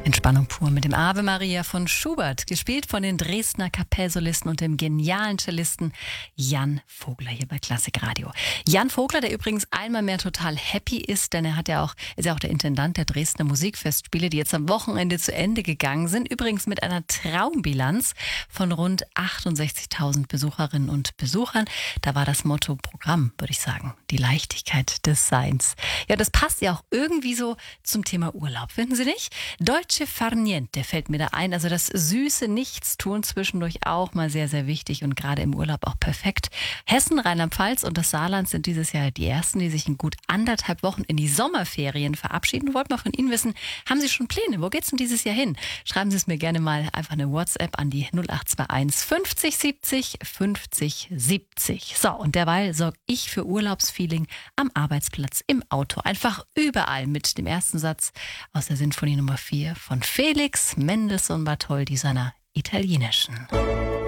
Entspannung pur mit dem Ave Maria von Schubert, gespielt von den Dresdner Kapellsolisten und dem genialen Cellisten Jan Vogler hier bei Klassikradio. Jan Vogler, der übrigens einmal mehr total happy ist, denn ist ja auch der Intendant der Dresdner Musikfestspiele, die jetzt am Wochenende zu Ende gegangen sind. Übrigens mit einer Traumbilanz von rund 68.000 Besucherinnen und Besuchern. Da war das Motto Programm, würde ich sagen, die Leichtigkeit des Seins. Ja, das passt ja auch irgendwie so zum Thema Urlaub, finden Sie nicht? Dolce far niente fällt mir da ein, also das süße Nichtstun zwischendurch auch mal sehr, sehr wichtig und gerade im Urlaub auch perfekt. Hessen, Rheinland-Pfalz und das Saarland sind dieses Jahr die ersten, die sich in gut 1,5 Wochen in die Sommerferien verabschieden. Wollt mal von Ihnen wissen, haben Sie schon Pläne? Wo geht's denn dieses Jahr hin? Schreiben Sie es mir gerne mal einfach eine WhatsApp an die 0821 50 70 50 70. So, und derweil sorge ich für Urlaubsfeeling am Arbeitsplatz, im Auto, einfach überall mit dem ersten Satz aus der Sinfonie Nummer 4 von Felix Mendelssohn Bartholdy, seiner italienischen.